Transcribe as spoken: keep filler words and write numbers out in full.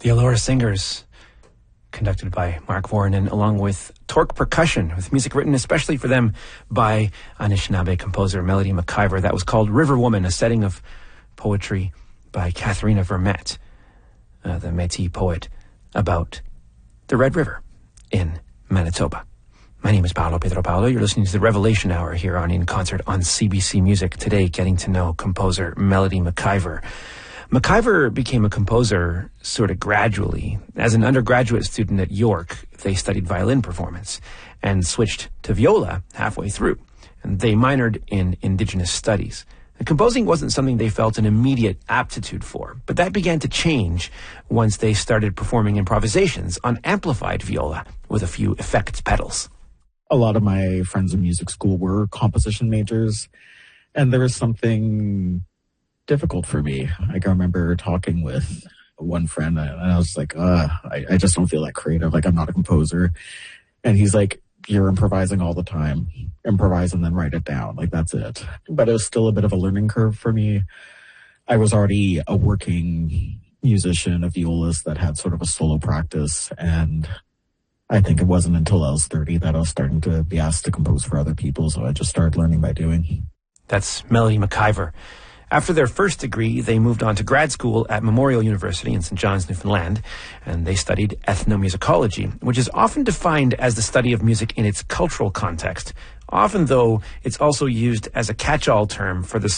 The Elora Singers, conducted by Mark Voronin, along with Torque Percussion, with music written especially for them by Anishinaabe composer Melody McIver. That was called River Woman, a setting of poetry by Katharina Vermette, uh, the Métis poet, about the Red River in Manitoba. My name is Paolo Pedro Paolo. You're listening to the Revelation Hour here on In Concert on C B C Music. Today, getting to know composer Melody McIver. McIver became a composer sort of gradually. As an undergraduate student at York, they studied violin performance and switched to viola halfway through. And they minored in Indigenous studies. And composing wasn't something they felt an immediate aptitude for, but that began to change once they started performing improvisations on amplified viola with a few effects pedals. A lot of my friends in music school were composition majors, and there was something difficult for me. Like, I remember talking with one friend, and I was like, uh, I, I just don't feel that creative. Like, I'm not a composer. And he's like, you're improvising all the time. Improvise and then write it down. Like, that's it. But it was still a bit of a learning curve for me. I was already a working musician, a violist that had sort of a solo practice. And I think it wasn't until I was thirty that I was starting to be asked to compose for other people. So I just started learning by doing. That's Melody McIver. After their first degree, they moved on to grad school at Memorial University in Saint John's, Newfoundland, and they studied ethnomusicology, which is often defined as the study of music in its cultural context, often though it's also used as a catch-all term for the